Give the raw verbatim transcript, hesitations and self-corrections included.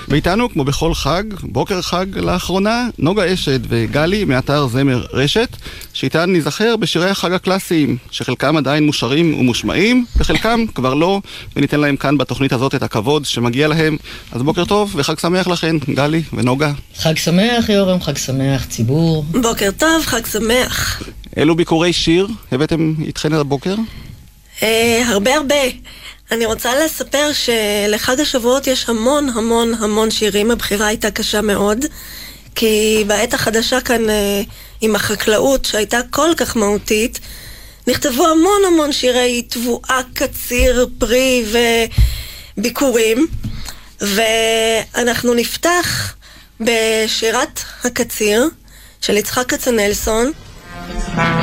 ואיתנו, כמו בכל חג, בוקר חג לאחרונה, נוגה אשד וגלי מאתר זמר רשת, שאיתן נזכר בשירי החג הקלאסיים, שחלקם עדיין מושרים ומושמעים, וחלקם כבר לא, וניתן להם כאן בתוכנית הזאת את הכבוד שמגיע להם. אז בוקר טוב וחג שמח לכן, גלי ונוגה. חג שמח יורם, חג שמח ציבור. בוקר טוב, חג שמח. אילו ביקורי שיר הבאתם איתכן על הבוקר? אה, הרבה הרבה. אני רוצה לספר שלחג השבועות יש המון המון המון שירים. הבחירה הייתה קשה מאוד, כי בעת החדשה כאן אה, עם החקלאות שהייתה כל כך מהותית, נכתבו המון המון שירי תבואה, קציר, פרי וביקורים. ואנחנו נפתח בשירת הקציר של יצחק כצנלסון.